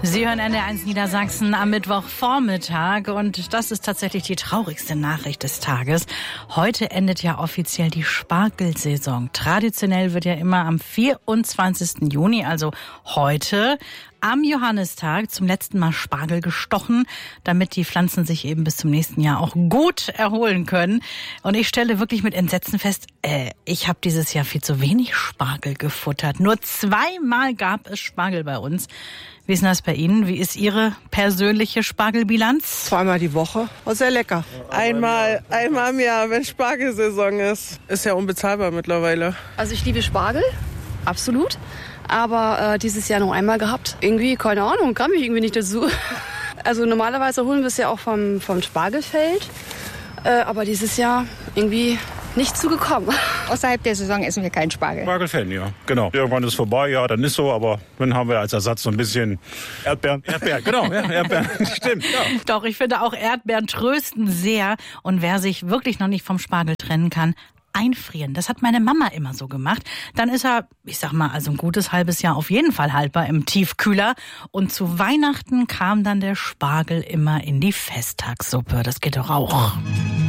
Sie hören NDR1 Niedersachsen am Mittwochvormittag und das ist tatsächlich die traurigste Nachricht des Tages. Heute endet ja offiziell die Spargelsaison. Traditionell wird ja immer am 24. Juni, also heute, am Johannistag zum letzten Mal Spargel gestochen, damit die Pflanzen sich eben bis zum nächsten Jahr auch gut erholen können. Und ich stelle wirklich mit Entsetzen fest, ich habe dieses Jahr viel zu wenig Spargel gefuttert. Nur 2-mal gab es Spargel bei uns. Wie ist denn das bei Ihnen? Wie ist Ihre persönliche Spargelbilanz? 2-mal die Woche. Oh, sehr lecker. Einmal im Jahr, wenn Spargelsaison ist. Ist ja unbezahlbar mittlerweile. Also ich liebe Spargel, absolut. Aber dieses Jahr noch einmal gehabt. Irgendwie, keine Ahnung, kam ich irgendwie nicht dazu. Also normalerweise holen wir es ja auch vom Spargelfeld. Aber dieses Jahr irgendwie nicht zugekommen. Außerhalb der Saison essen wir keinen Spargel. Spargelfan, ja, genau. Irgendwann ist vorbei, ja, dann ist so, aber dann haben wir als Ersatz so ein bisschen Erdbeeren, genau, ja, Erdbeeren, stimmt, ja. Doch, ich finde auch Erdbeeren trösten sehr. Und wer sich wirklich noch nicht vom Spargel trennen kann, einfrieren. Das hat meine Mama immer so gemacht. Dann ist er, ich sag mal, also ein gutes halbes Jahr auf jeden Fall haltbar im Tiefkühler. Und zu Weihnachten kam dann der Spargel immer in die Festtagssuppe. Das geht doch auch.